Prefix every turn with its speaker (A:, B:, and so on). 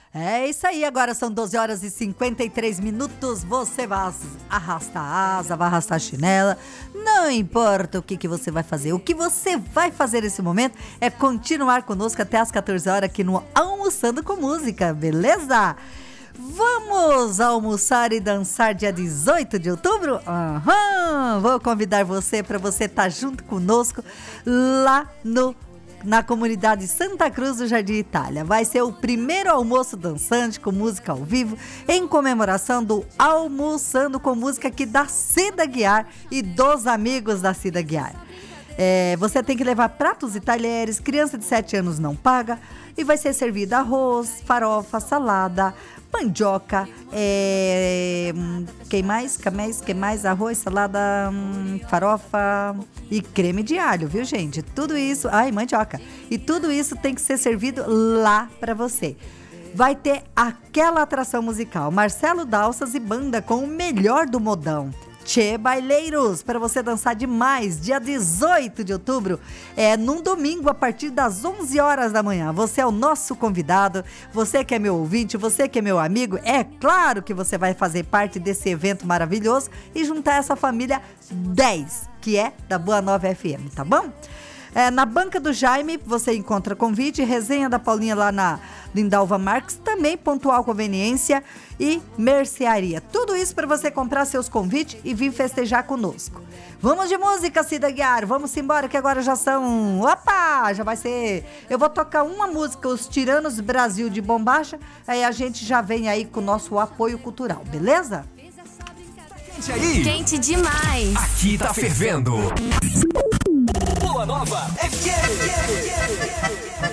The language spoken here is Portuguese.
A: É isso aí, agora são 12 horas e 53 minutos. Você vai arrastar a asa, vai arrastar a chinela. Não importa o que você vai fazer. O que você vai fazer nesse momento é continuar conosco até as 14 horas aqui no Almoçando com Música, beleza? Vamos almoçar e dançar dia 18 de outubro? Vou convidar você para você estar junto conosco lá na comunidade Santa Cruz do Jardim Itália. Vai ser o primeiro almoço dançante com música ao vivo em comemoração do Almoçando com Música aqui da Cida Guiar e dos amigos da Cida Guiar. Você tem que levar pratos e talheres, criança de 7 anos não paga, e vai ser servido arroz, farofa, salada, mandioca, que mais? Arroz, salada, farofa e creme de alho, viu, gente? Tudo isso, mandioca. E tudo isso tem que ser servido lá pra você. Vai ter aquela atração musical, Marcelo Dalças e banda com o melhor do modão. Tchê Baileiros, para você dançar demais, dia 18 de outubro, num domingo a partir das 11 horas da manhã. Você é o nosso convidado, você que é meu ouvinte, você que é meu amigo, é claro que você vai fazer parte desse evento maravilhoso e juntar essa família 10, que é da Boa Nova FM, tá bom? Na banca do Jaime você encontra convite, resenha da Paulinha lá na Lindalva Marques, também pontual conveniência e mercearia. Tudo isso para você comprar seus convites e vir festejar conosco. Vamos de música, Cida Guiar, vamos embora que agora já são... Opa, já vai ser... Eu vou tocar uma música, Os Tiranos Brasil de Bombacha, aí a gente já vem aí com o nosso apoio cultural, beleza?
B: Quente aí!
C: Quente demais!
B: Aqui tá fervendo! Boa Nova FM!